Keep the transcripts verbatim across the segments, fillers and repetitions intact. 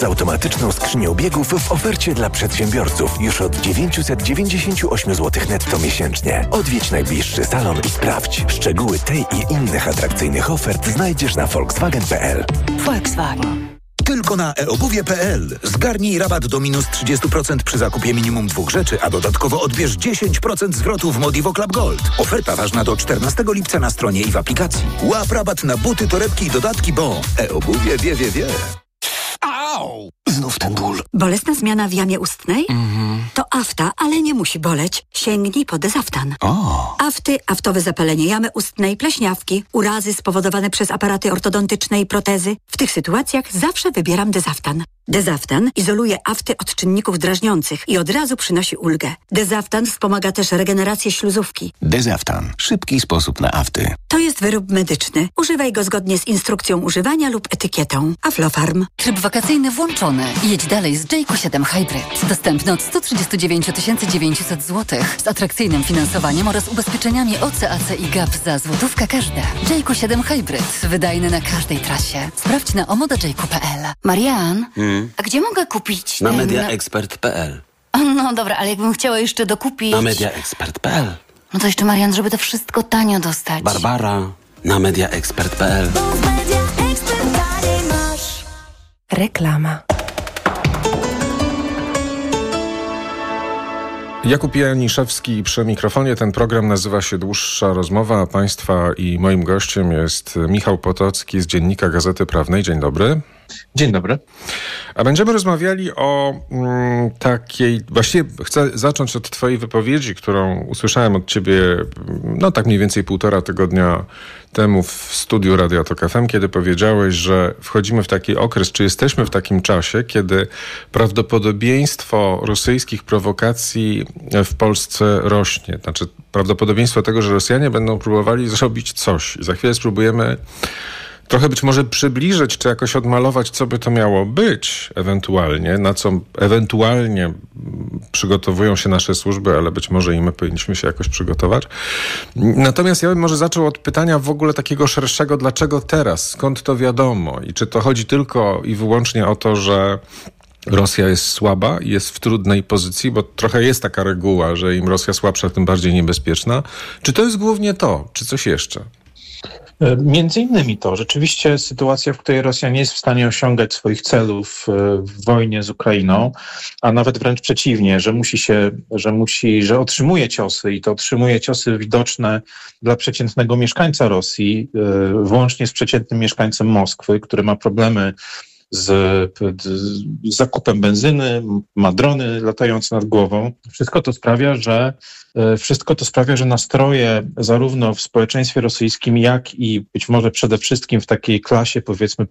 z automatyczną skrzynią biegów w ofercie dla przedsiębiorców już od dziewięćset dziewięćdziesiąt osiem złotych netto miesięcznie. Odwiedź najbliższy salon i sprawdź. Szczegóły tej i innych atrakcyjnych ofert znajdziesz na volkswagen kropka p l. Volkswagen. Tylko na e obuwie kropka p l. Zgarnij rabat do minus trzydzieści procent przy zakupie minimum dwóch rzeczy, a dodatkowo odbierz dziesięć procent zwrotu w Modivo Club Gold. Oferta ważna do czternastego lipca na stronie i w aplikacji. Łap rabat na buty, torebki i dodatki, bo e-obuwie wie, wie, wie. Au! Znów ten ból. Bolesna zmiana w jamie ustnej? Mhm. To afta, ale nie musi boleć. Sięgnij po Dezaftan. O. Afty, aftowe zapalenie jamy ustnej, pleśniawki, urazy spowodowane przez aparaty ortodontyczne i protezy. W tych sytuacjach zawsze wybieram Dezaftan. Dezaftan izoluje afty od czynników drażniących i od razu przynosi ulgę. Dezaftan wspomaga też regenerację śluzówki. Dezaftan. Szybki sposób na afty. To jest wyrób medyczny. Używaj go zgodnie z instrukcją używania lub etykietą. Aflofarm. Tryb wakacyjny włączony. Jedź dalej z Jayco siedem Hybrid. Dostępny od sto trzydzieści dziewięć tysięcy dziewięćset złotych. Z atrakcyjnym finansowaniem oraz ubezpieczeniami O C A C i G A P za złotówkę każde. Jayco siedem Hybrid. Wydajny na każdej trasie. Sprawdź na omoda jayco kropka p l. Marian, Hmm? a gdzie mogę kupić Na ten... mediaexpert kropka p l. No dobra, ale jakbym chciała jeszcze dokupić... Na mediaexpert kropka p l. No to jeszcze, Marian, żeby to wszystko tanio dostać. Barbara. Na mediaexpert kropka p l. Reklama. Jakub Janiszewski przy mikrofonie. Ten program nazywa się Dłuższa Rozmowa, a Państwa i moim gościem jest Michał Potocki z Dziennika Gazety Prawnej. Dzień dobry. Dzień dobry. A będziemy rozmawiali o mm, takiej... Właściwie chcę zacząć od twojej wypowiedzi, którą usłyszałem od ciebie no tak mniej więcej półtora tygodnia temu w studiu Radia Tok F M, kiedy powiedziałeś, że wchodzimy w taki okres, czy jesteśmy w takim czasie, kiedy prawdopodobieństwo rosyjskich prowokacji w Polsce rośnie. Znaczy prawdopodobieństwo tego, że Rosjanie będą próbowali zrobić coś. I za chwilę spróbujemy trochę być może przybliżyć, czy jakoś odmalować, co by to miało być ewentualnie, na co ewentualnie przygotowują się nasze służby, ale być może i my powinniśmy się jakoś przygotować. Natomiast ja bym może zaczął od pytania w ogóle takiego szerszego, dlaczego teraz? Skąd to wiadomo? I czy to chodzi tylko i wyłącznie o to, że Rosja jest słaba i jest w trudnej pozycji, bo trochę jest taka reguła, że im Rosja słabsza, tym bardziej niebezpieczna. Czy to jest głównie to, czy coś jeszcze? Między innymi to. Rzeczywiście sytuacja, w której Rosja nie jest w stanie osiągać swoich celów w wojnie z Ukrainą, a nawet wręcz przeciwnie, że musi się, że musi, że otrzymuje ciosy i to otrzymuje ciosy widoczne dla przeciętnego mieszkańca Rosji, włącznie z przeciętnym mieszkańcem Moskwy, który ma problemy z, z zakupem benzyny, ma drony latające nad głową. Wszystko to sprawia, że Wszystko to sprawia, że nastroje zarówno w społeczeństwie rosyjskim, jak i być może przede wszystkim w takiej klasie, powiedzmy,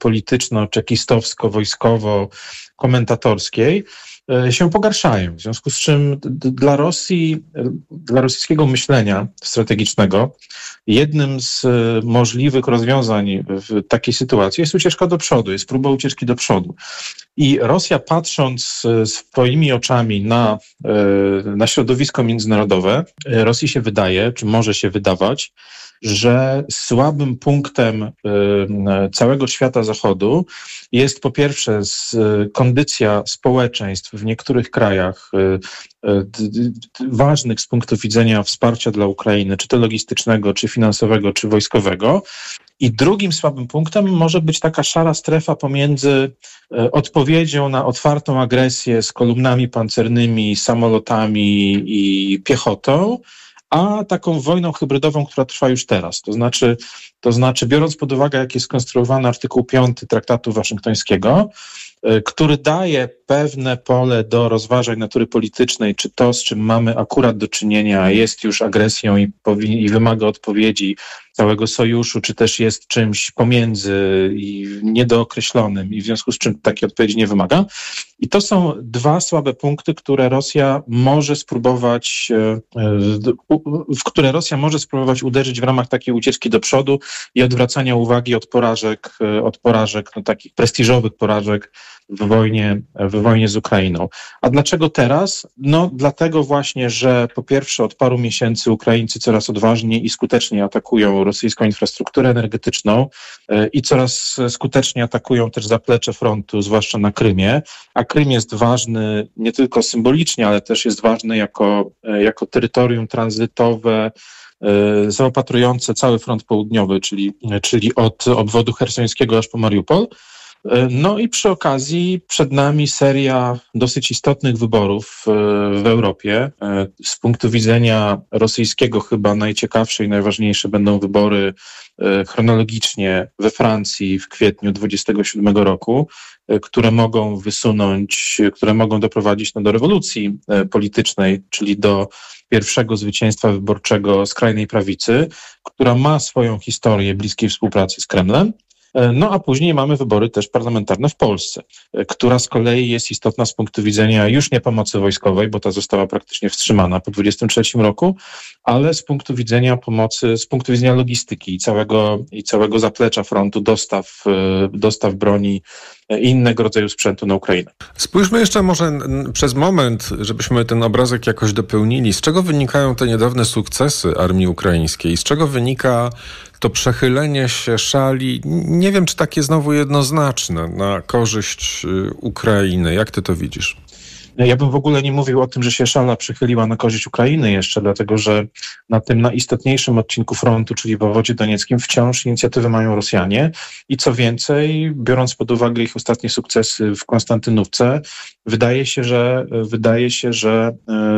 polityczno-czekistowsko-wojskowo-komentatorskiej się pogarszają. W związku z czym dla Rosji, dla rosyjskiego myślenia strategicznego jednym z możliwych rozwiązań w takiej sytuacji jest ucieczka do przodu, jest próba ucieczki do przodu. I Rosja, patrząc swoimi oczami na, na środowisko międzynarodowe, Rosji się wydaje, czy może się wydawać, że słabym punktem całego świata Zachodu jest po pierwsze kondycja społeczeństw w niektórych krajach ważnych z punktu widzenia wsparcia dla Ukrainy, czy to logistycznego, czy finansowego, czy wojskowego. I drugim słabym punktem może być taka szara strefa pomiędzy odpowiedzią na otwartą agresję z kolumnami pancernymi, samolotami i piechotą, a taką wojną hybrydową, która trwa już teraz. To znaczy, to znaczy biorąc pod uwagę, jak jest skonstruowany artykuł piąty Traktatu Waszyngtońskiego, który daje pewne pole do rozważań natury politycznej, czy to, z czym mamy akurat do czynienia, jest już agresją i, powi- i wymaga odpowiedzi całego sojuszu, czy też jest czymś pomiędzy i niedookreślonym i w związku z czym takiej odpowiedzi nie wymaga. I to są dwa słabe punkty, które Rosja może spróbować, w które Rosja może spróbować uderzyć w ramach takiej ucieczki do przodu i odwracania uwagi od porażek, od porażek, no takich prestiżowych porażek w wojnie, w wojnie z Ukrainą. A dlaczego teraz? No dlatego właśnie, że po pierwsze od paru miesięcy Ukraińcy coraz odważniej i skuteczniej atakują rosyjską infrastrukturę energetyczną i coraz skuteczniej atakują też zaplecze frontu, zwłaszcza na Krymie. A Krym jest ważny nie tylko symbolicznie, ale też jest ważny jako, jako terytorium tranzytowe, zaopatrujące cały front południowy, czyli, czyli od obwodu chersońskiego aż po Mariupol. No i przy okazji przed nami seria dosyć istotnych wyborów w Europie. Z punktu widzenia rosyjskiego chyba najciekawsze i najważniejsze będą wybory chronologicznie we Francji w kwietniu dwudziestego siódmego roku, które mogą wysunąć, które mogą doprowadzić no, do rewolucji politycznej, czyli do pierwszego zwycięstwa wyborczego skrajnej prawicy, która ma swoją historię bliskiej współpracy z Kremlem. No a później mamy wybory też parlamentarne w Polsce, która z kolei jest istotna z punktu widzenia już nie pomocy wojskowej, bo ta została praktycznie wstrzymana po dwudziestym trzecim roku, ale z punktu widzenia pomocy, z punktu widzenia logistyki i całego, i całego zaplecza frontu, dostaw, dostaw broni i innego rodzaju sprzętu na Ukrainę. Spójrzmy jeszcze może przez moment, żebyśmy ten obrazek jakoś dopełnili. Z czego wynikają te niedawne sukcesy armii ukraińskiej? Z czego wynika to przechylenie się szali, nie wiem, czy takie znowu jednoznaczne, na korzyść Ukrainy? Jak ty to widzisz? Ja bym w ogóle nie mówił o tym, że się szala przychyliła na korzyść Ukrainy jeszcze, dlatego że na tym najistotniejszym odcinku frontu, czyli w obwodzie donieckim, wciąż inicjatywę mają Rosjanie i co więcej, biorąc pod uwagę ich ostatnie sukcesy w Konstantynówce, wydaje się, że wydaje się, że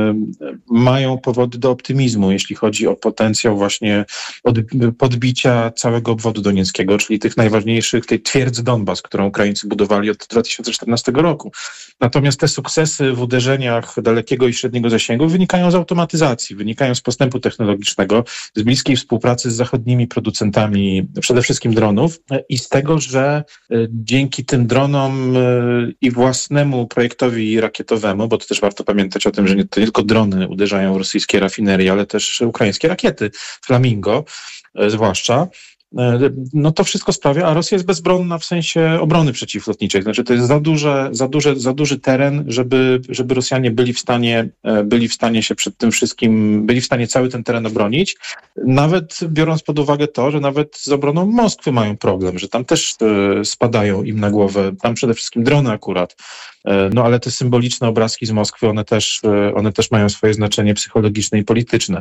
y, mają powody do optymizmu, jeśli chodzi o potencjał właśnie od, podbicia całego obwodu donieckiego, czyli tych najważniejszych, tej twierdzy Donbas, którą Ukraińcy budowali od dwa tysiące czternastego roku. Natomiast te sukcesy w uderzeniach dalekiego i średniego zasięgu wynikają z automatyzacji, wynikają z postępu technologicznego, z bliskiej współpracy z zachodnimi producentami, przede wszystkim dronów i z tego, że dzięki tym dronom i własnemu projektowi rakietowemu, bo to też warto pamiętać o tym, że nie, to nie tylko drony uderzają w rosyjskie rafinerie, ale też ukraińskie rakiety, Flamingo zwłaszcza, no to wszystko sprawia, a Rosja jest bezbronna w sensie obrony przeciwlotniczej. Znaczy to jest za duże, za duże, za duży teren, żeby, żeby Rosjanie byli w stanie, byli w stanie się przed tym wszystkim, byli w stanie cały ten teren obronić. Nawet biorąc pod uwagę to, że nawet z obroną Moskwy mają problem, że tam też spadają im na głowę, tam przede wszystkim drony akurat. No ale te symboliczne obrazki z Moskwy, one też, one też mają swoje znaczenie psychologiczne i polityczne.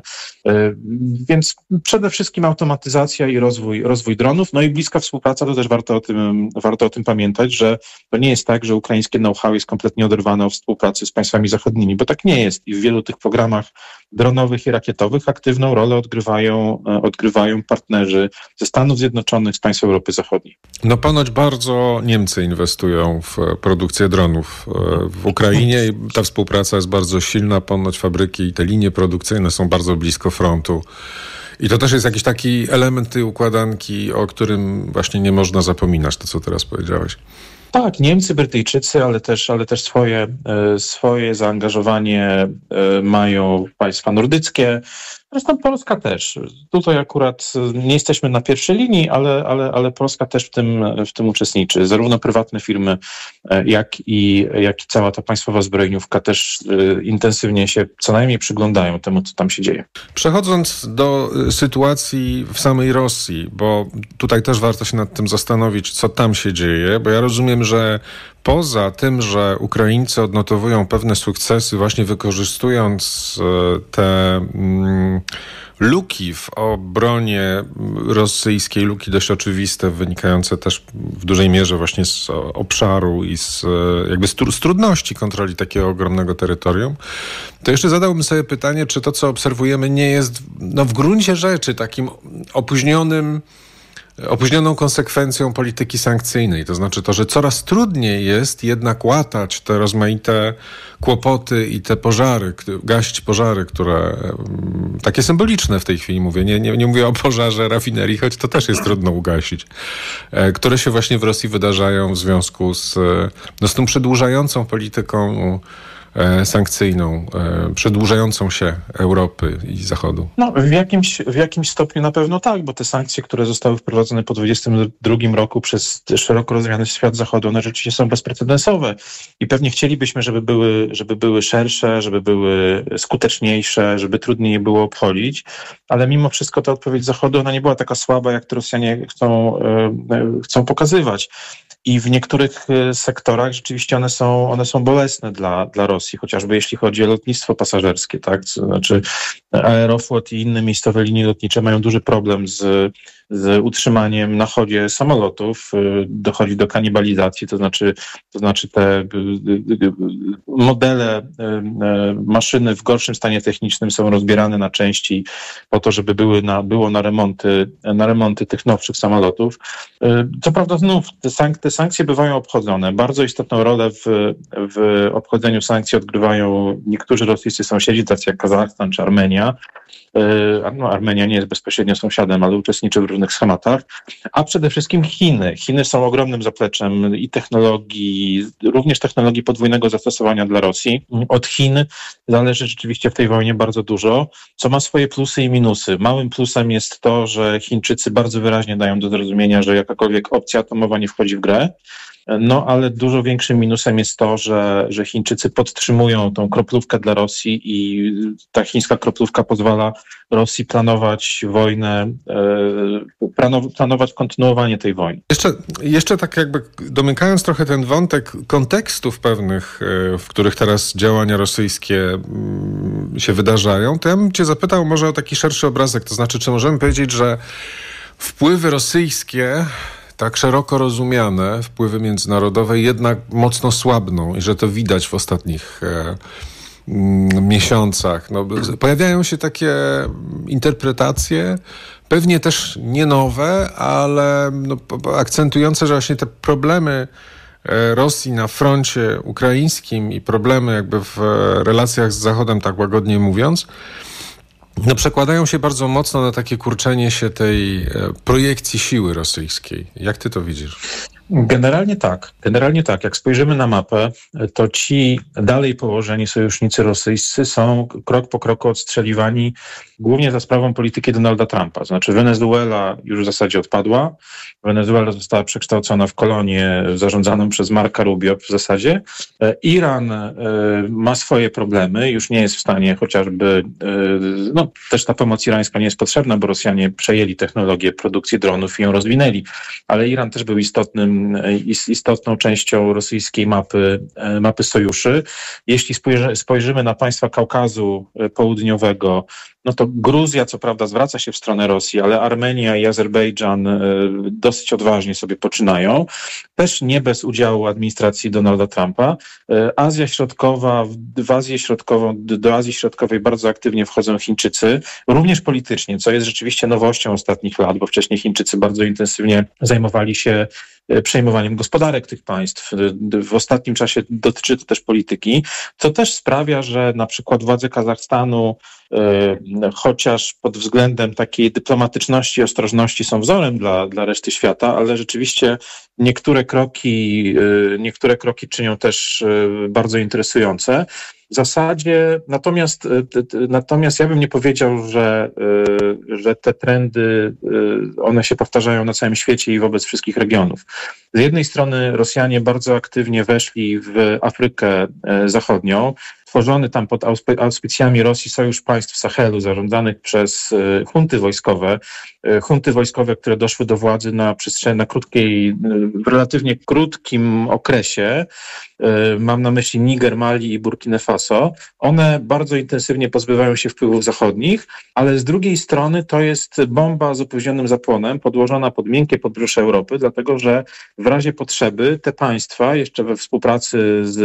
Więc przede wszystkim automatyzacja i rozwój, rozwój dronów, no i bliska współpraca, to też warto o tym, warto o tym pamiętać, że to nie jest tak, że ukraińskie know-how jest kompletnie oderwane od współpracy z państwami zachodnimi, bo tak nie jest i w wielu tych programach dronowych i rakietowych aktywną rolę odgrywają, odgrywają partnerzy ze Stanów Zjednoczonych, z państw Europy Zachodniej. No ponoć bardzo Niemcy inwestują w produkcję dronów w Ukrainie i ta współpraca jest bardzo silna. Ponoć fabryki i te linie produkcyjne są bardzo blisko frontu. I to też jest jakiś taki element tej układanki, o którym właśnie nie można zapominać, to co teraz powiedziałeś. Tak, Niemcy, Brytyjczycy, ale też, ale też swoje, swoje zaangażowanie mają państwa nordyckie. Zresztą Polska też. Tutaj akurat nie jesteśmy na pierwszej linii, ale, ale, ale Polska też w tym, w tym uczestniczy. Zarówno prywatne firmy, jak i, jak i cała ta państwowa zbrojeniówka też intensywnie się co najmniej przyglądają temu, co tam się dzieje. Przechodząc do sytuacji w samej Rosji, bo tutaj też warto się nad tym zastanowić, co tam się dzieje, bo ja rozumiem, że poza tym, że Ukraińcy odnotowują pewne sukcesy, właśnie wykorzystując te mm, luki w obronie rosyjskiej, luki dość oczywiste, wynikające też w dużej mierze właśnie z obszaru i z, jakby z, tr- z trudności kontroli takiego ogromnego terytorium, to jeszcze zadałbym sobie pytanie, czy to, co obserwujemy, nie jest no, w gruncie rzeczy takim opóźnionym opóźnioną konsekwencją polityki sankcyjnej. To znaczy to, że coraz trudniej jest jednak łatać te rozmaite kłopoty i te pożary, gasić pożary, które takie symboliczne w tej chwili mówię. Nie, nie, nie mówię o pożarze rafinerii, choć to też jest trudno ugasić. Które się właśnie w Rosji wydarzają w związku z, no, z tą przedłużającą polityką e, sankcyjną, e, przedłużającą się Europy i Zachodu? No, w jakimś, w jakimś stopniu na pewno tak, bo te sankcje, które zostały wprowadzone po dwudziestym drugim roku przez szeroko rozumiany świat Zachodu, one rzeczywiście są bezprecedensowe i pewnie chcielibyśmy, żeby były, żeby były szersze, żeby były skuteczniejsze, żeby trudniej je było obchodzić, ale mimo wszystko ta odpowiedź Zachodu, ona nie była taka słaba, jak to Rosjanie chcą, e, chcą pokazywać. I w niektórych sektorach rzeczywiście one są, one są bolesne dla, dla Rosji, chociażby jeśli chodzi o lotnictwo pasażerskie, tak? To znaczy Aeroflot i inne miejscowe linie lotnicze mają duży problem z, z utrzymaniem na chodzie samolotów. Dochodzi do kanibalizacji, to znaczy, to znaczy te modele, maszyny w gorszym stanie technicznym są rozbierane na części po to, żeby były na, było na remonty, na remonty tych nowszych samolotów. Co prawda znów te, sank- te sankcje bywają obchodzone. Bardzo istotną rolę w, w obchodzeniu sankcji odgrywają niektórzy rosyjscy sąsiedzi, tacy jak Kazachstan czy Armenia. No, Armenia nie jest bezpośrednio sąsiadem, ale uczestniczy w różnych schematach, a przede wszystkim Chiny. Chiny są ogromnym zapleczem i technologii, również technologii podwójnego zastosowania dla Rosji. Od Chin zależy rzeczywiście w tej wojnie bardzo dużo, co ma swoje plusy i minusy. Małym plusem jest to, że Chińczycy bardzo wyraźnie dają do zrozumienia, że jakakolwiek opcja atomowa nie wchodzi w grę. No, ale dużo większym minusem jest to, że, że Chińczycy podtrzymują tą kroplówkę dla Rosji i ta chińska kroplówka pozwala Rosji planować wojnę, e, planować kontynuowanie tej wojny. Jeszcze, jeszcze tak jakby domykając trochę ten wątek kontekstów pewnych, w których teraz działania rosyjskie się wydarzają, to ja bym cię zapytał może o taki szerszy obrazek, to znaczy, czy możemy powiedzieć, że wpływy rosyjskie tak szeroko rozumiane, wpływy międzynarodowe jednak mocno słabną i że to widać w ostatnich e, m, miesiącach. No, pojawiają się takie interpretacje, pewnie też nie nowe, ale no, akcentujące, że właśnie te problemy Rosji na froncie ukraińskim i problemy jakby w relacjach z Zachodem, tak łagodnie mówiąc, no, przekładają się bardzo mocno na takie kurczenie się tej e, projekcji siły rosyjskiej. Jak ty to widzisz? Generalnie tak. Generalnie tak. Jak spojrzymy na mapę, to ci dalej położeni sojusznicy rosyjscy są krok po kroku odstrzeliwani głównie za sprawą polityki Donalda Trumpa. Znaczy Wenezuela już w zasadzie odpadła. Wenezuela została przekształcona w kolonię zarządzaną przez Marca Rubio w zasadzie. Iran ma swoje problemy, już nie jest w stanie chociażby, no też ta pomoc irańska nie jest potrzebna, bo Rosjanie przejęli technologię produkcji dronów i ją rozwinęli, ale Iran też był istotnym, istotną częścią rosyjskiej mapy, mapy sojuszy. Jeśli spojrzy, spojrzymy na państwa Kaukazu Południowego, no to Gruzja co prawda zwraca się w stronę Rosji, ale Armenia i Azerbejdżan dosyć odważnie sobie poczynają. Też nie bez udziału administracji Donalda Trumpa. Azja Środkowa, w Azję Środkową, do Azji Środkowej bardzo aktywnie wchodzą Chińczycy, również politycznie, co jest rzeczywiście nowością ostatnich lat, bo wcześniej Chińczycy bardzo intensywnie zajmowali się przejmowaniem gospodarek tych państw. W ostatnim czasie dotyczy to też polityki, co też sprawia, że na przykład władze Kazachstanu, chociaż pod względem takiej dyplomatyczności i ostrożności są wzorem dla, dla reszty świata, ale rzeczywiście niektóre kroki, niektóre kroki czynią też bardzo interesujące. W zasadzie, natomiast, natomiast ja bym nie powiedział, że, że te trendy, one się powtarzają na całym świecie i wobec wszystkich regionów. Z jednej strony Rosjanie bardzo aktywnie weszli w Afrykę Zachodnią, tworzony tam pod auspicjami Rosji Sojusz Państw Sahelu zarządzanych przez hunty wojskowe, hunty wojskowe, które doszły do władzy na przestrzeni, na krótkiej, w relatywnie krótkim okresie. Mam na myśli Niger, Mali i Burkina Faso. One bardzo intensywnie pozbywają się wpływów zachodnich, ale z drugiej strony to jest bomba z opóźnionym zapłonem podłożona pod miękkie podbrzusze Europy, dlatego że w razie potrzeby te państwa jeszcze we współpracy z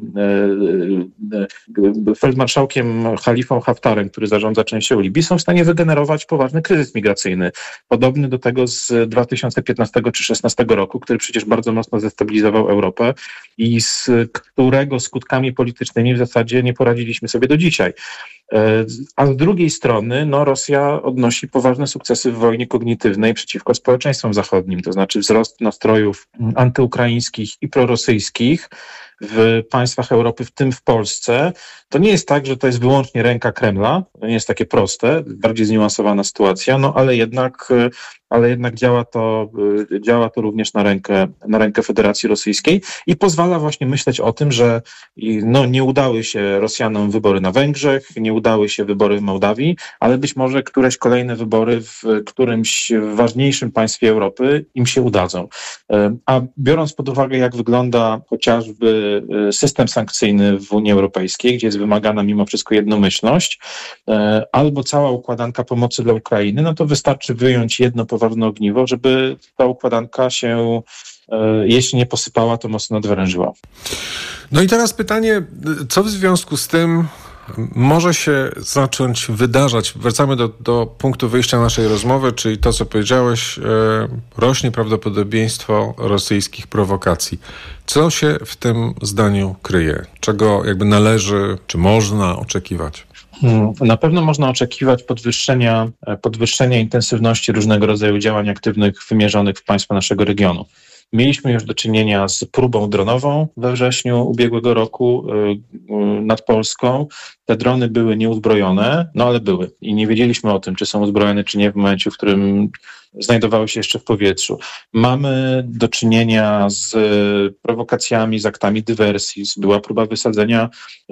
feldmarszałkiem Halifą Haftarem, który zarządza częścią Libii, są w stanie wygenerować poważny kryzys migracyjny, podobny do tego z dwa tysiące piętnastego czy dwa tysiące szesnastego roku, który przecież bardzo mocno zdestabilizował Europę i z którego skutkami politycznymi w zasadzie nie poradziliśmy sobie do dzisiaj. A z drugiej strony no, Rosja odnosi poważne sukcesy w wojnie kognitywnej przeciwko społeczeństwom zachodnim, to znaczy wzrost nastrojów antyukraińskich i prorosyjskich, w państwach Europy, w tym w Polsce, to nie jest tak, że to jest wyłącznie ręka Kremla, to nie jest takie proste, bardziej zniuansowana sytuacja, no ale jednak, ale jednak działa to, działa to również na rękę, na rękę Federacji Rosyjskiej i pozwala właśnie myśleć o tym, że no, nie udały się Rosjanom wybory na Węgrzech, nie udały się wybory w Mołdawii, ale być może któreś kolejne wybory w którymś ważniejszym państwie Europy im się udadzą. A biorąc pod uwagę, jak wygląda chociażby system sankcyjny w Unii Europejskiej, gdzie jest wymagana mimo wszystko jednomyślność, albo cała układanka pomocy dla Ukrainy, no to wystarczy wyjąć jedno poważne ogniwo, żeby ta układanka się, jeśli nie posypała, to mocno nadwyrężyła. No i teraz pytanie, co w związku z tym może się zacząć wydarzać? Wracamy do, do punktu wyjścia naszej rozmowy, czyli to, co powiedziałeś, e, rośnie prawdopodobieństwo rosyjskich prowokacji. Co się w tym zdaniu kryje? Czego jakby należy, czy można oczekiwać? Na pewno można oczekiwać podwyższenia, podwyższenia intensywności różnego rodzaju działań aktywnych wymierzonych w państwa naszego regionu. Mieliśmy już do czynienia z próbą dronową we wrześniu ubiegłego roku nad Polską. Te drony były nieuzbrojone, no ale były i nie wiedzieliśmy o tym, czy są uzbrojone, czy nie w momencie, w którym znajdowały się jeszcze w powietrzu. Mamy do czynienia z prowokacjami, z aktami dywersji. Była próba wysadzenia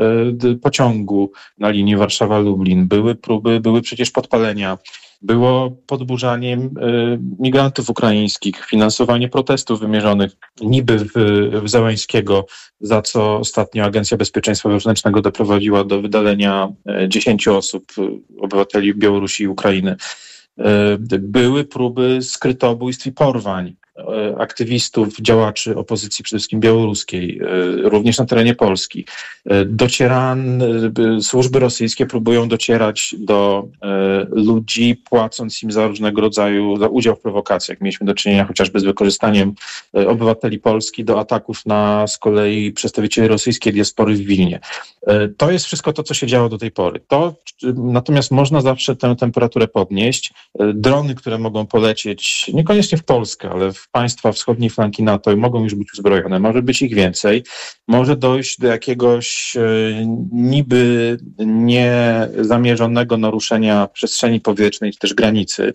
pociągu na linii Warszawa-Lublin. Były próby, były przecież podpalenia. Było podburzanie y, migrantów ukraińskich, finansowanie protestów wymierzonych niby w, w Zełańskiego, za co ostatnio Agencja Bezpieczeństwa Wewnętrznego doprowadziła do wydalenia dziesięciu osób, obywateli Białorusi i Ukrainy. Y, były próby skrytobójstw i porwań aktywistów, działaczy opozycji, przede wszystkim białoruskiej, również na terenie Polski. Docieran, służby rosyjskie próbują docierać do ludzi, płacąc im za różnego rodzaju, za udział w prowokacjach. Mieliśmy do czynienia chociażby z wykorzystaniem obywateli Polski do ataków na z kolei przedstawicieli rosyjskiej diaspory w Wilnie. To jest wszystko to, co się działo do tej pory. To, natomiast można zawsze tę temperaturę podnieść. Drony, które mogą polecieć, niekoniecznie w Polskę, ale w państwa wschodniej flanki NATO mogą już być uzbrojone, może być ich więcej, może dojść do jakiegoś e, niby niezamierzonego naruszenia przestrzeni powietrznej czy też granicy.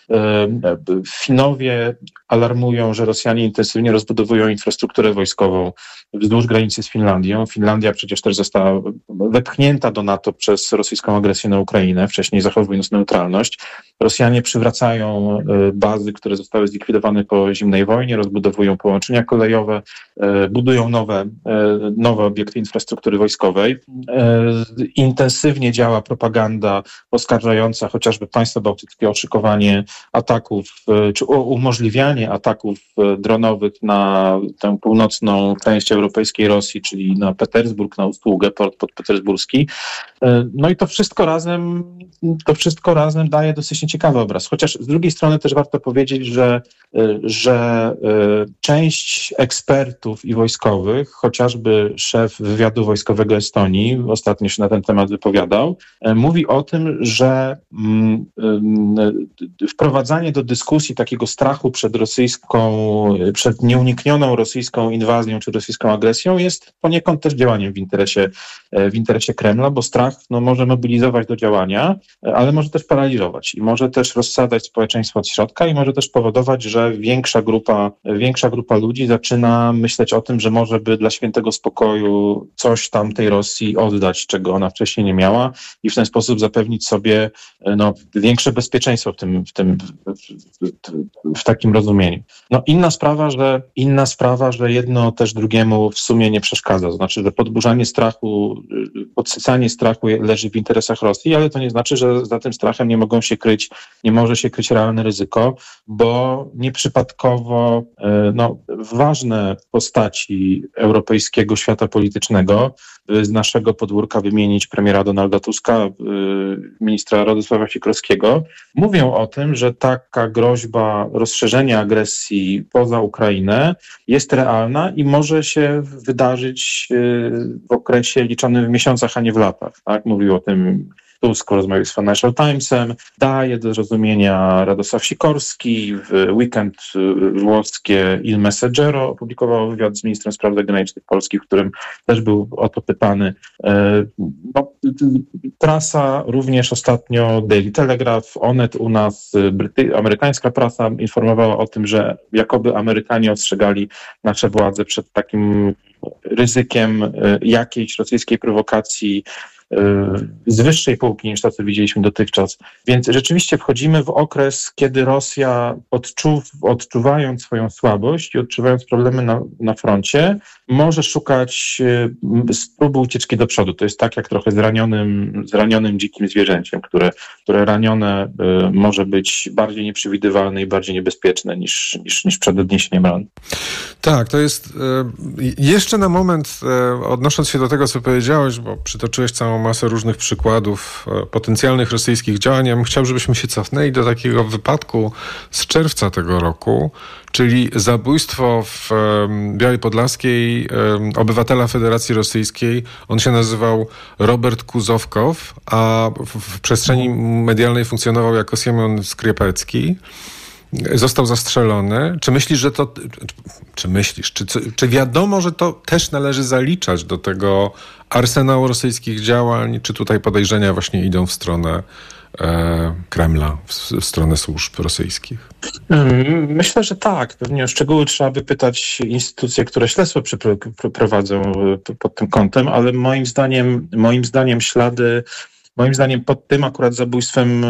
Finowie alarmują, że Rosjanie intensywnie rozbudowują infrastrukturę wojskową wzdłuż granicy z Finlandią. Finlandia przecież też została wepchnięta do NATO przez rosyjską agresję na Ukrainę, wcześniej zachowując neutralność. Rosjanie przywracają bazy, które zostały zlikwidowane po zimnej wojnie, rozbudowują połączenia kolejowe, budują nowe, nowe obiekty infrastruktury wojskowej. Intensywnie działa propaganda oskarżająca chociażby państwa bałtyckie o szykowanie ataków, czy umożliwianie ataków dronowych na tę północną część europejskiej Rosji, czyli na Petersburg, na Ustługę, port podpetersburski. No i to wszystko razem, to wszystko razem daje dosyć ciekawy obraz. Chociaż z drugiej strony też warto powiedzieć, że, że część ekspertów i wojskowych, chociażby szef wywiadu wojskowego Estonii, ostatnio się na ten temat wypowiadał, mówi o tym, że wprowadzanie do dyskusji takiego strachu przed rosyjską, przed nieuniknioną rosyjską inwazją czy rosyjską agresją jest poniekąd też działaniem w interesie, w interesie Kremla, bo strach no, może mobilizować do działania, ale może też paraliżować i może też rozsadzać społeczeństwo od środka i może też powodować, że większa grupa, większa grupa ludzi zaczyna myśleć o tym, że może by dla świętego spokoju coś tam tej Rosji oddać, czego ona wcześniej nie miała i w ten sposób zapewnić sobie no, większe bezpieczeństwo w tym, w tym w, w, w takim rozumieniu. No inna sprawa, że inna sprawa, że jedno też drugiemu w sumie nie przeszkadza. To znaczy, że podburzanie strachu, podsycanie strachu leży w interesach Rosji, ale to nie znaczy, że za tym strachem nie mogą się kryć, nie może się kryć realne ryzyko, bo nieprzypadkowo no, ważne postaci europejskiego świata politycznego, z naszego podwórka wymienić premiera Donalda Tuska, ministra Radosława Sikorskiego, mówią o tym, że taka groźba rozszerzenia agresji poza Ukrainę jest realna i może się wydarzyć w okresie liczonym w miesiącach, a nie w latach. Tak? Mówił o tym Tusk rozmawiał z Financial Timesem, daje do zrozumienia Radosław Sikorski, w weekend włoskie Il Messaggero opublikowało wywiad z ministrem spraw zagranicznych Polski, w którym też był o to pytany. No, prasa również ostatnio, Daily Telegraph, Onet u nas, Bryty- amerykańska prasa informowała o tym, że jakoby Amerykanie ostrzegali nasze władze przed takim ryzykiem jakiejś rosyjskiej prowokacji z wyższej półki niż to, co widzieliśmy dotychczas. Więc rzeczywiście wchodzimy w okres, kiedy Rosja odczu, odczuwając swoją słabość i odczuwając problemy na, na froncie, może szukać próby ucieczki do przodu. To jest tak jak trochę zranionym, zranionym dzikim zwierzęciem, które, które ranione może być bardziej nieprzewidywalne i bardziej niebezpieczne niż, niż, niż przed odniesieniem ran. Tak, to jest jeszcze na moment, odnosząc się do tego, co powiedziałeś, bo przytoczyłeś całą masę różnych przykładów potencjalnych rosyjskich działań. Ja bym chciał, żebyśmy się cofnęli do takiego wypadku z czerwca tego roku, czyli zabójstwo w Białej Podlaskiej obywatela Federacji Rosyjskiej. On się nazywał Robert Kuzowkow, a w przestrzeni medialnej funkcjonował jako Siemion Skriepecki. Został zastrzelony. Czy myślisz, że to... Czy myślisz, czy, czy wiadomo, że to też należy zaliczać do tego arsenału rosyjskich działań, czy tutaj podejrzenia właśnie idą w stronę e, Kremla, w, w stronę służb rosyjskich? Myślę, że tak. Pewnie o szczegóły trzeba by pytać instytucje, które śledztwo prowadzą pod tym kątem, ale moim zdaniem, moim zdaniem ślady Moim zdaniem pod tym akurat zabójstwem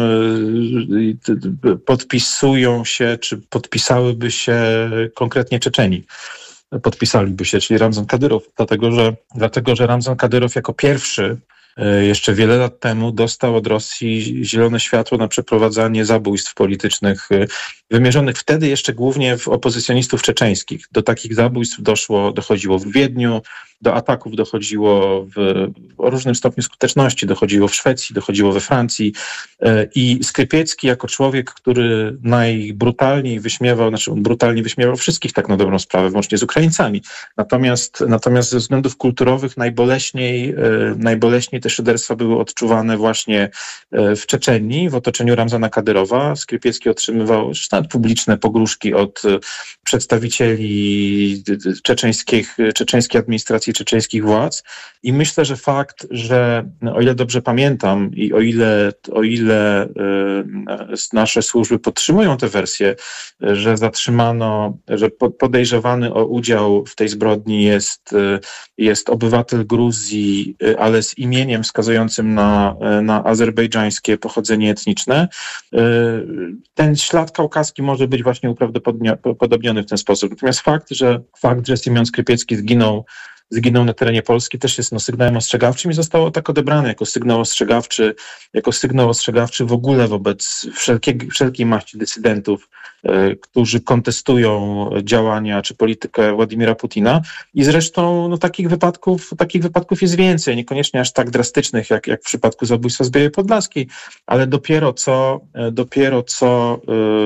podpisują się, czy podpisałyby się konkretnie Czeczeni. Podpisaliby się, czyli Ramzan Kadyrow, dlatego że, dlatego, że Ramzan Kadyrow jako pierwszy jeszcze wiele lat temu dostał od Rosji zielone światło na przeprowadzanie zabójstw politycznych wymierzonych wtedy jeszcze głównie w opozycjonistów czeczeńskich. Do takich zabójstw doszło, dochodziło w Wiedniu, do ataków dochodziło w, o różnym stopniu skuteczności, dochodziło w Szwecji, dochodziło we Francji i Skrypiecki jako człowiek, który najbrutalniej wyśmiewał, znaczy on brutalnie wyśmiewał wszystkich tak na dobrą sprawę, włącznie z Ukraińcami. Natomiast, natomiast ze względów kulturowych najboleśniej, najboleśniej te szyderstwa były odczuwane właśnie w Czeczenii, w otoczeniu Ramzana Kadyrowa. Skrypiecki otrzymywał nawet publiczne pogróżki od przedstawicieli czeczeńskich, czeczeńskiej administracji, czeczeńskich władz i myślę, że fakt, że o ile dobrze pamiętam i o ile, o ile nasze służby podtrzymują tę wersję, że zatrzymano, że podejrzewany o udział w tej zbrodni jest, jest obywatel Gruzji, ale z imieniem wskazującym na, na azerbejdżańskie pochodzenie etniczne, ten ślad kaukaski może być właśnie uprawdopodobniony w ten sposób. Natomiast fakt, że fakt, że Siemion Skrypiecki zginął zginął na terenie Polski, też jest no, sygnałem ostrzegawczym i zostało tak odebrane jako sygnał ostrzegawczy, jako sygnał ostrzegawczy w ogóle wobec wszelkiej, wszelkiej maści dysydentów, e, którzy kontestują działania czy politykę Władimira Putina. I zresztą no, takich wypadków, takich wypadków jest więcej, niekoniecznie aż tak drastycznych, jak, jak w przypadku zabójstwa z Białej Podlaskiej, ale dopiero co, dopiero co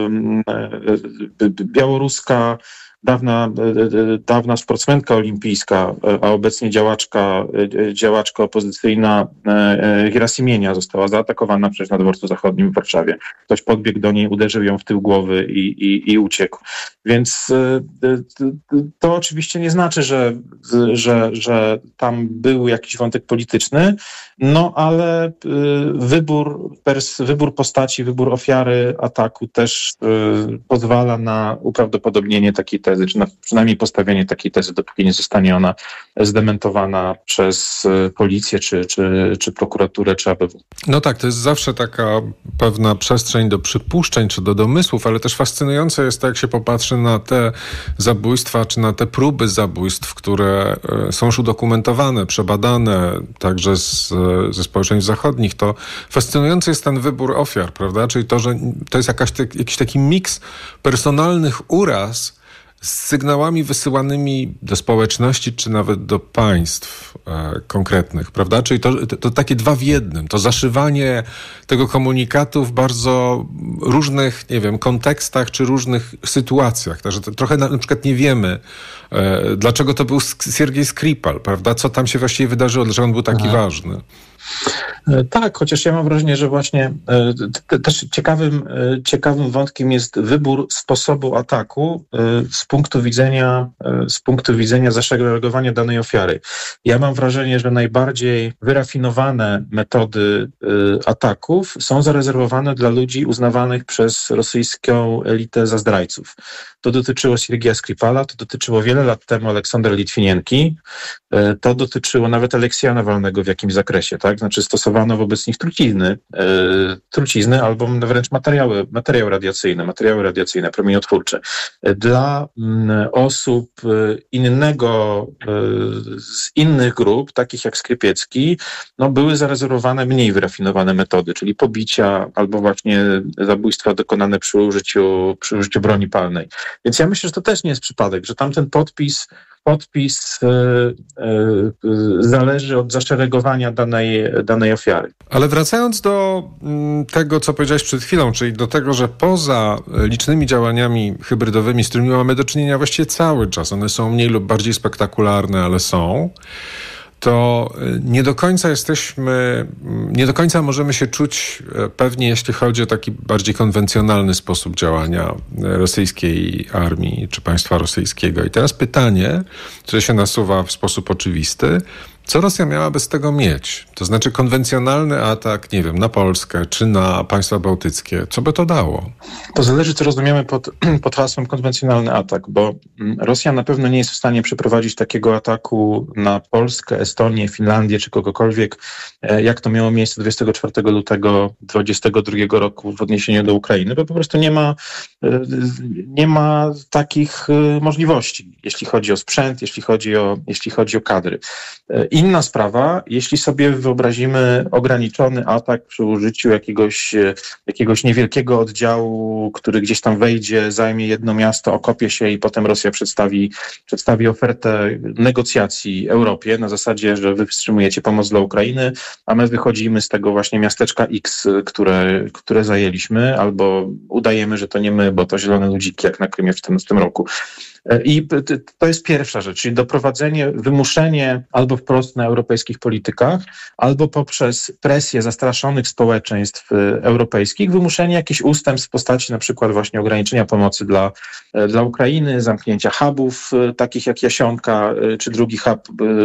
e, białoruska Dawna, dawna sportsmenka olimpijska, a obecnie działaczka, działaczka opozycyjna Gerasimienia została zaatakowana przecież na dworcu zachodnim w Warszawie. Ktoś podbiegł do niej, uderzył ją w tył głowy i, i, i uciekł. Więc to oczywiście nie znaczy, że, że, że tam był jakiś wątek polityczny, no ale wybór, wybór postaci, wybór ofiary ataku też pozwala na uprawdopodobnienie takiej tezy, czy na przynajmniej postawienie takiej tezy, dopóki nie zostanie ona zdementowana przez policję, czy, czy, czy prokuraturę, czy A B W. No tak, to jest zawsze taka pewna przestrzeń do przypuszczeń, czy do domysłów, ale też fascynujące jest to, jak się popatrzy na te zabójstwa, czy na te próby zabójstw, które są już udokumentowane, przebadane, także z, ze społeczeństw zachodnich, to fascynujący jest ten wybór ofiar, prawda? Czyli to, że to jest jakaś te, jakiś taki miks personalnych uraz z sygnałami wysyłanymi do społeczności, czy nawet do państw e, konkretnych, prawda? Czyli to, to, to takie dwa w jednym. To zaszywanie tego komunikatu w bardzo różnych, nie wiem, kontekstach, czy różnych sytuacjach. Także to, trochę na, na przykład nie wiemy, e, dlaczego to był Siergiej Skripal, prawda? Co tam się właściwie wydarzyło, dlaczego on był taki Aha. ważny. Tak, chociaż ja mam wrażenie, że właśnie te, też ciekawym, ciekawym wątkiem jest wybór sposobu ataku z punktu widzenia, z punktu widzenia zaszeregowania danej ofiary. Ja mam wrażenie, że najbardziej wyrafinowane metody ataków są zarezerwowane dla ludzi uznawanych przez rosyjską elitę za zdrajców. To dotyczyło Siergieja Skripala, to dotyczyło wiele lat temu Aleksandra Litwinienki, to dotyczyło nawet Aleksieja Nawalnego w jakimś zakresie, tak? Znaczy stosowano wobec nich trucizny, e, trucizny albo wręcz materiały, materiały radiacyjne, materiały radiacyjne, promieniotwórcze. Dla m, osób innego, e, z innych grup, takich jak Skrypiecki, no, były zarezerwowane mniej wyrafinowane metody, czyli pobicia albo właśnie zabójstwa dokonane przy użyciu, przy użyciu broni palnej. Więc ja myślę, że to też nie jest przypadek, że tamten podpis Podpis y, y, zależy od zaszeregowania danej, danej ofiary. Ale wracając do m, tego, co powiedziałeś przed chwilą, czyli do tego, że poza licznymi działaniami hybrydowymi, z którymi mamy do czynienia właściwie cały czas, one są mniej lub bardziej spektakularne, ale są, to nie do końca jesteśmy, nie do końca możemy się czuć pewnie, jeśli chodzi o taki bardziej konwencjonalny sposób działania rosyjskiej armii czy państwa rosyjskiego. I teraz pytanie, które się nasuwa w sposób oczywisty, co Rosja miałaby z tego mieć? To znaczy konwencjonalny atak, nie wiem, na Polskę czy na państwa bałtyckie. Co by to dało? To zależy, co rozumiemy pod, pod hasłem konwencjonalny atak, bo Rosja na pewno nie jest w stanie przeprowadzić takiego ataku na Polskę, Estonię, Finlandię czy kogokolwiek, jak to miało miejsce dwudziestego czwartego lutego dwudziestego drugiego roku w odniesieniu do Ukrainy, bo po prostu nie ma, nie ma takich możliwości, jeśli chodzi o sprzęt, jeśli chodzi o, jeśli chodzi o kadry. Inna sprawa, jeśli sobie wyobrazimy ograniczony atak przy użyciu jakiegoś, jakiegoś niewielkiego oddziału, który gdzieś tam wejdzie, zajmie jedno miasto, okopie się i potem Rosja przedstawi, przedstawi ofertę negocjacji Europie na zasadzie, że wy wstrzymujecie pomoc dla Ukrainy, a my wychodzimy z tego właśnie miasteczka X, które, które zajęliśmy, albo udajemy, że to nie my, bo to zielone ludziki, jak na Krymie w tym, w tym roku. I to jest pierwsza rzecz, czyli doprowadzenie, wymuszenie albo wprost na europejskich politykach, albo poprzez presję zastraszonych społeczeństw europejskich, wymuszenie jakichś ustępstw w postaci na przykład właśnie ograniczenia pomocy dla, dla Ukrainy, zamknięcia hubów takich jak Jasionka, czy drugi hub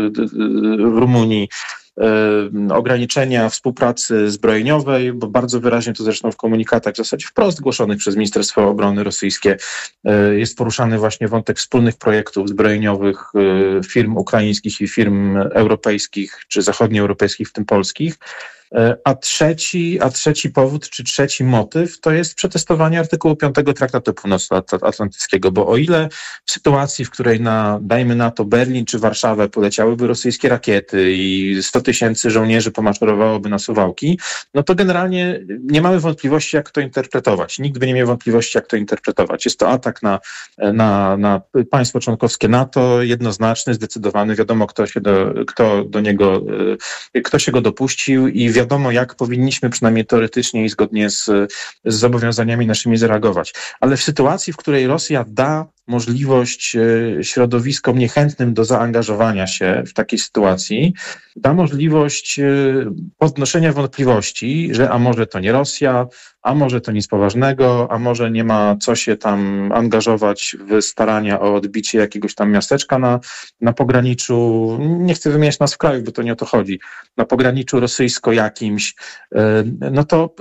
w Rumunii, ograniczenia współpracy zbrojeniowej, bo bardzo wyraźnie to zresztą w komunikatach w zasadzie wprost głoszonych przez Ministerstwo Obrony rosyjskie jest poruszany właśnie wątek wspólnych projektów zbrojeniowych firm ukraińskich i firm europejskich czy zachodnioeuropejskich, w tym polskich. A trzeci, a trzeci powód, czy trzeci motyw, to jest przetestowanie artykułu piątego Traktatu Północnoatlantyckiego, bo o ile w sytuacji, w której na, dajmy na to Berlin czy Warszawę poleciałyby rosyjskie rakiety i sto tysięcy żołnierzy pomaszerowałoby na Suwałki, no to generalnie nie mamy wątpliwości, jak to interpretować. Nikt by nie miał wątpliwości, jak to interpretować. Jest to atak na, na, na państwo członkowskie NATO, jednoznaczny, zdecydowany, wiadomo, kto się do, kto do niego, kto się go dopuścił i wiadomo, jak powinniśmy przynajmniej teoretycznie i zgodnie z, z zobowiązaniami naszymi zareagować. Ale w sytuacji, w której Rosja da możliwość środowiskom niechętnym do zaangażowania się w takiej sytuacji, da możliwość podnoszenia wątpliwości, że a może to nie Rosja, a może to nic poważnego, a może nie ma co się tam angażować w starania o odbicie jakiegoś tam miasteczka na, na pograniczu, nie chcę wymieniać nazw krajów, bo to nie o to chodzi, na pograniczu rosyjsko-jakimś, no to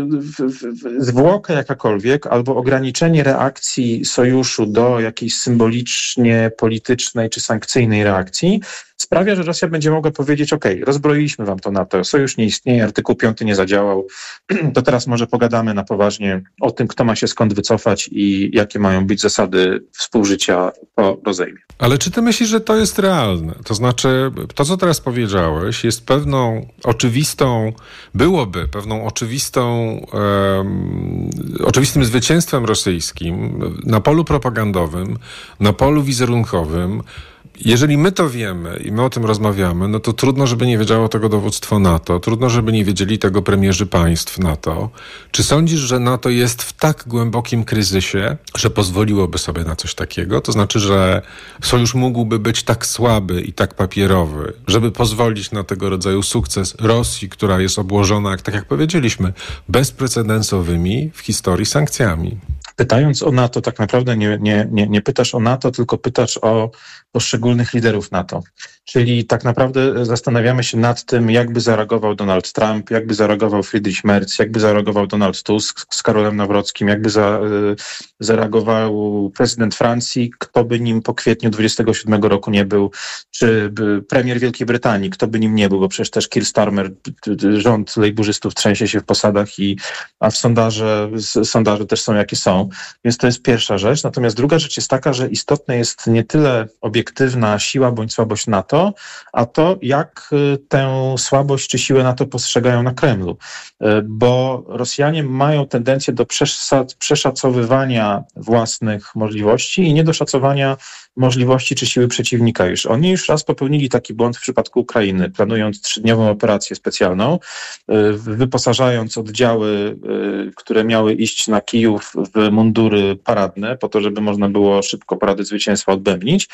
zwłoka jakakolwiek albo ograniczenie reakcji sojuszu do jakiejś symbolicznie politycznej czy sankcyjnej reakcji sprawia, że Rosja będzie mogła powiedzieć, ok, rozbroiliśmy wam to NATO, sojusz nie istnieje, artykuł piąty nie zadziałał, to teraz może pogadamy na poważnie o tym, kto ma się skąd wycofać i jakie mają być zasady współżycia po rozejmie. Ale czy ty myślisz, że to jest realne? To znaczy, to co teraz powiedziałeś jest pewną oczywistą, byłoby pewną oczywistą, um, oczywistym zwycięstwem rosyjskim na polu propagandowym, na polu wizerunkowym, jeżeli my to wiemy i my o tym rozmawiamy, no to trudno, żeby nie wiedziało tego dowództwo NATO, trudno, żeby nie wiedzieli tego premierzy państw NATO. Czy sądzisz, że NATO jest w tak głębokim kryzysie, że pozwoliłoby sobie na coś takiego? To znaczy, że sojusz mógłby być tak słaby i tak papierowy, żeby pozwolić na tego rodzaju sukces Rosji, która jest obłożona, jak, tak jak powiedzieliśmy, bezprecedensowymi w historii sankcjami. Pytając o NATO, tak naprawdę nie, nie, nie, nie pytasz o NATO, tylko pytasz o poszczególnych liderów NATO. Czyli tak naprawdę zastanawiamy się nad tym, jakby zareagował Donald Trump, jakby zareagował Friedrich Merz, jakby zareagował Donald Tusk z Karolem Nawrockim, jakby za, zareagował prezydent Francji, kto by nim po kwietniu dwudziestego siódmego roku nie był, czy premier Wielkiej Brytanii, kto by nim nie był, bo przecież też Keir Starmer, rząd lejburzystów trzęsie się w posadach, i, a w sondaże, sondaże też są jakie są. Więc to jest pierwsza rzecz. Natomiast druga rzecz jest taka, że istotna jest nie tyle obiektywna siła bądź słabość NATO, a to, jak tę słabość czy siłę NATO postrzegają na Kremlu. Bo Rosjanie mają tendencję do przeszacowywania własnych możliwości i niedoszacowania możliwości czy siły przeciwnika już. Oni już raz popełnili taki błąd w przypadku Ukrainy, planując trzydniową operację specjalną, wyposażając oddziały, które miały iść na Kijów w mundury paradne, po to, żeby można było szybko parady zwycięstwa odbębnić.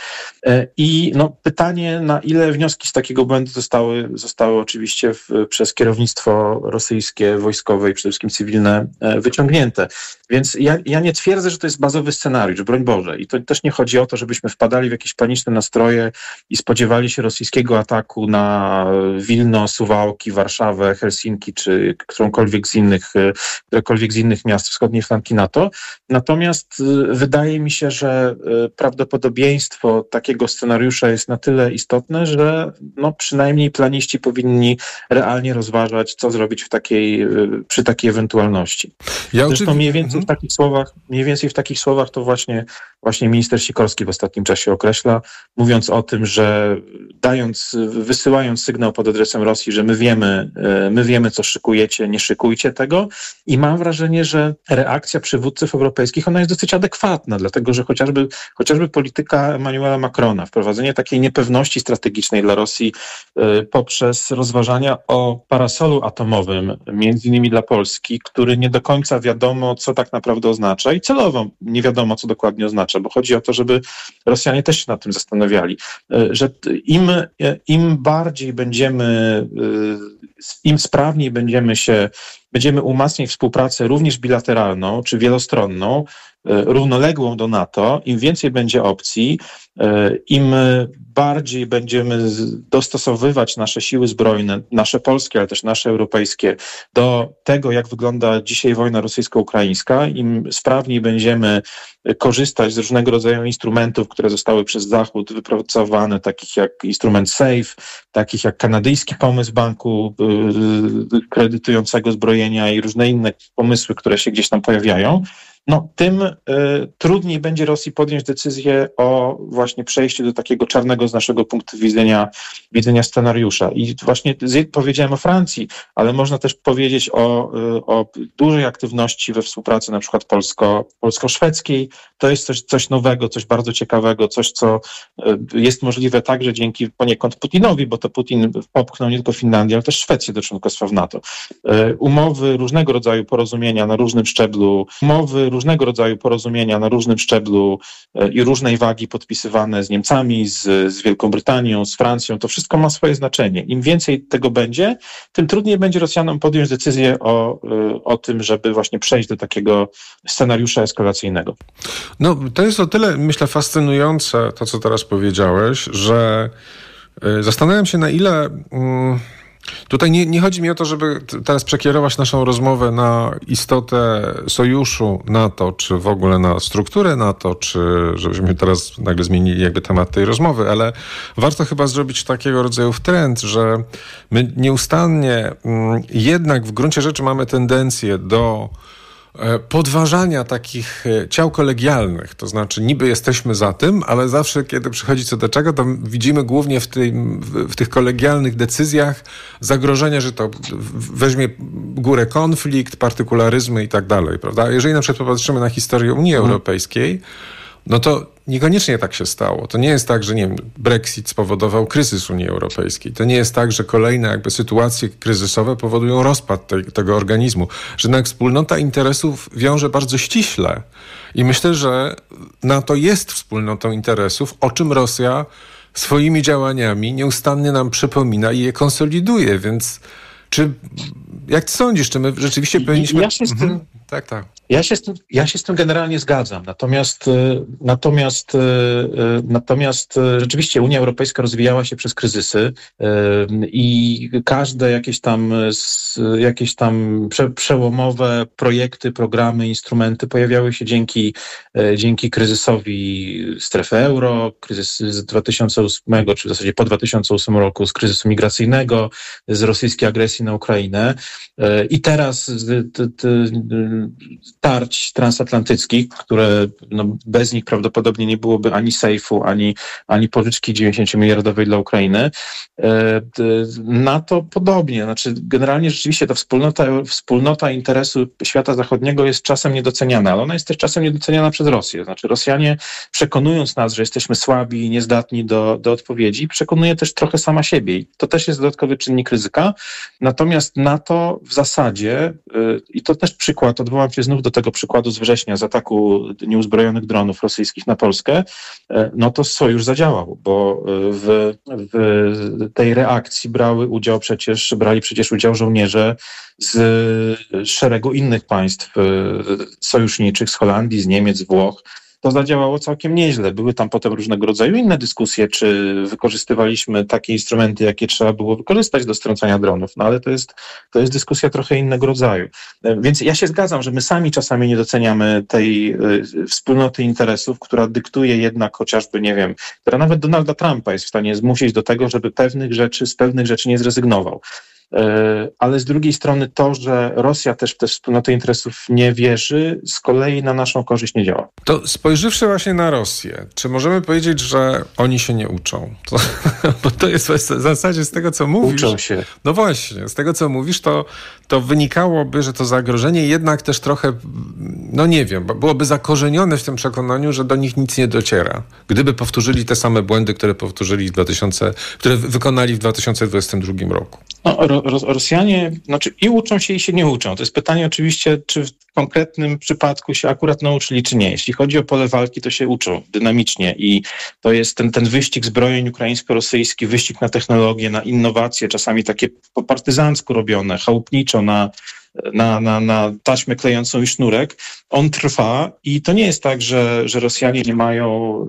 I no, pytanie, na ile wnioski z takiego błędu zostały, zostały oczywiście w, przez kierownictwo rosyjskie, wojskowe i przede wszystkim cywilne wyciągnięte. Więc ja, ja nie twierdzę, że to jest bazowy scenariusz, broń Boże. I to też nie chodzi o to, żebyśmy wpadali w jakieś paniczne nastroje i spodziewali się rosyjskiego ataku na Wilno, Suwałki, Warszawę, Helsinki, czy którąkolwiek z innych, którekolwiek z innych miast wschodniej flanki NATO. Natomiast wydaje mi się, że prawdopodobieństwo takiego scenariusza jest na tyle istotne, że no przynajmniej planiści powinni realnie rozważać, co zrobić w takiej, przy takiej ewentualności. Ja Zresztą mniej więcej w takich słowach, mniej więcej w takich słowach to właśnie, właśnie minister Sikorski w ostatnim czasie określa, mówiąc o tym, że dając, wysyłając sygnał pod adresem Rosji, że my wiemy, my wiemy, co szykujecie, nie szykujcie tego. I mam wrażenie, że reakcja przywódców europejskich, ona jest dosyć adekwatna, dlatego że chociażby, chociażby polityka Emmanuela Macrona, wprowadzenie takiej niepewności strategicznej dla Rosji y, poprzez rozważania o parasolu atomowym, między innymi dla Polski, który nie do końca wiadomo, co tak naprawdę oznacza, i celowo nie wiadomo, co dokładnie oznacza, bo chodzi o to, żeby Rosjanie też się nad tym zastanawiali, y, że im, y, im bardziej będziemy, y, im sprawniej będziemy się Będziemy umacniać współpracę również bilateralną czy wielostronną, równoległą do NATO, im więcej będzie opcji, im bardziej będziemy dostosowywać nasze siły zbrojne, nasze polskie, ale też nasze europejskie, do tego, jak wygląda dzisiaj wojna rosyjsko-ukraińska, im sprawniej będziemy korzystać z różnego rodzaju instrumentów, które zostały przez Zachód wypracowane, takich jak instrument SAFE, takich jak kanadyjski pomysł banku kredytującego zbrojenia i różne inne pomysły, które się gdzieś tam pojawiają, no tym y, trudniej będzie Rosji podjąć decyzję o właśnie przejściu do takiego czarnego z naszego punktu widzenia, widzenia scenariusza. I właśnie powiedziałem o Francji, ale można też powiedzieć o, y, o dużej aktywności we współpracy na przykład polsko, polsko-szwedzkiej. To jest coś, coś nowego, coś bardzo ciekawego, coś, co y, jest możliwe także dzięki poniekąd Putinowi, bo to Putin popchnął nie tylko Finlandię, ale też Szwecję do członkostwa w NATO. Y, umowy różnego rodzaju porozumienia na różnym szczeblu, umowy różnego rodzaju porozumienia na różnym szczeblu i różnej wagi podpisywane z Niemcami, z, z Wielką Brytanią, z Francją, to wszystko ma swoje znaczenie. Im więcej tego będzie, tym trudniej będzie Rosjanom podjąć decyzję o, o tym, żeby właśnie przejść do takiego scenariusza eskalacyjnego. No, to jest o tyle, myślę, fascynujące to, co teraz powiedziałeś, że zastanawiam się, na ile... Mm, Tutaj nie, nie chodzi mi o to, żeby teraz przekierować naszą rozmowę na istotę sojuszu NATO, czy w ogóle na strukturę NATO, czy żebyśmy teraz nagle zmienili jakby temat tej rozmowy, ale warto chyba zrobić takiego rodzaju trend, że my nieustannie mm, jednak w gruncie rzeczy mamy tendencję do podważania takich ciał kolegialnych, to znaczy niby jesteśmy za tym, ale zawsze kiedy przychodzi co do czego, to widzimy głównie w, tym, w tych kolegialnych decyzjach zagrożenie, że to weźmie górę konflikt, partykularyzmy i tak dalej, prawda? Jeżeli na przykład popatrzymy na historię Unii Europejskiej, no to niekoniecznie tak się stało. To nie jest tak, że nie wiem, Brexit spowodował kryzys Unii Europejskiej. To nie jest tak, że kolejne jakby sytuacje kryzysowe powodują rozpad tej, tego organizmu. Że jednak wspólnota interesów wiąże bardzo ściśle. I myślę, że NATO jest wspólnotą interesów, o czym Rosja swoimi działaniami nieustannie nam przypomina i je konsoliduje. Więc czy, jak sądzisz, czy my rzeczywiście powinniśmy... Ja się z tym... mhm. Tak, tak. Ja się, z tym, ja się z tym generalnie zgadzam, natomiast, natomiast, natomiast rzeczywiście Unia Europejska rozwijała się przez kryzysy i każde jakieś tam, jakieś tam prze, przełomowe projekty, programy, instrumenty pojawiały się dzięki, dzięki kryzysowi strefy euro, kryzys z dwa tysiące ósmego, czy w zasadzie po dwa tysiące ósmym roku, z kryzysu migracyjnego, z rosyjskiej agresji na Ukrainę i teraz z, t, t, tarć transatlantyckich, które no, bez nich prawdopodobnie nie byłoby ani sejfu, ani, ani pożyczki dziewięćdziesięciomiliardowej dla Ukrainy. NATO podobnie. Znaczy, generalnie rzeczywiście ta wspólnota, wspólnota interesu świata zachodniego jest czasem niedoceniana, ale ona jest też czasem niedoceniana przez Rosję. Znaczy, Rosjanie, przekonując nas, że jesteśmy słabi i niezdatni do, do odpowiedzi, przekonuje też trochę sama siebie. I to też jest dodatkowy czynnik ryzyka. Natomiast NATO w zasadzie, i to też przykład, odwołam się znów do tego przykładu z września, z ataku nieuzbrojonych dronów rosyjskich na Polskę, no to sojusz zadziałał, bo w, w tej reakcji brały udział przecież, brali przecież udział żołnierze z szeregu innych państw sojuszniczych, z Holandii, z Niemiec, z Włoch. To zadziałało całkiem nieźle. Były tam potem różnego rodzaju inne dyskusje, czy wykorzystywaliśmy takie instrumenty, jakie trzeba było wykorzystać do strącania dronów, no ale to jest, to jest dyskusja trochę innego rodzaju. Więc ja się zgadzam, że my sami czasami nie doceniamy tej y, wspólnoty interesów, która dyktuje jednak chociażby, nie wiem, która nawet Donalda Trumpa jest w stanie zmusić do tego, żeby pewnych rzeczy, z pewnych rzeczy nie zrezygnował. Ale z drugiej strony to, że Rosja też w tę wspólnotę interesów nie wierzy, z kolei na naszą korzyść nie działa. To spojrzywszy właśnie na Rosję, czy możemy powiedzieć, że oni się nie uczą? To, bo to jest w zasadzie z tego, co mówisz... Uczą się. No właśnie, z tego, co mówisz, to, to wynikałoby, że to zagrożenie jednak też trochę, no nie wiem, byłoby zakorzenione w tym przekonaniu, że do nich nic nie dociera. Gdyby powtórzyli te same błędy, które powtórzyli w dwa tysiące, które wykonali w dwa tysiące dwudziestym drugim roku. No, Rosjanie, znaczy i uczą się, i się nie uczą. To jest pytanie oczywiście, czy w konkretnym przypadku się akurat nauczyli, czy nie. Jeśli chodzi o pole walki, to się uczą dynamicznie i to jest ten, ten wyścig zbrojeń ukraińsko-rosyjski, wyścig na technologię, na innowacje, czasami takie po partyzancku robione, chałupniczo, na Na, na, na taśmę klejącą i sznurek, on trwa i to nie jest tak, że, że Rosjanie nie mają,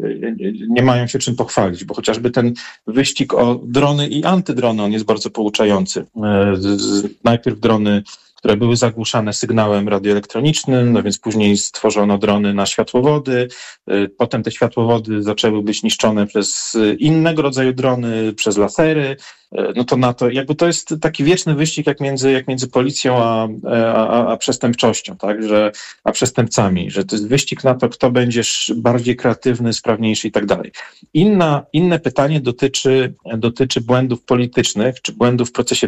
nie mają się czym pochwalić, bo chociażby ten wyścig o drony i antydrony, on jest bardzo pouczający. Najpierw drony, które były zagłuszane sygnałem radioelektronicznym, no więc później stworzono drony na światłowody, potem te światłowody zaczęły być niszczone przez innego rodzaju drony, przez lasery. No to na to, jakby to jest taki wieczny wyścig jak między, jak między policją a, a, a przestępczością, tak, że, a przestępcami, że to jest wyścig na to, kto będzie bardziej kreatywny, sprawniejszy i tak dalej. Inna, inne pytanie dotyczy, dotyczy błędów politycznych, czy błędów w procesie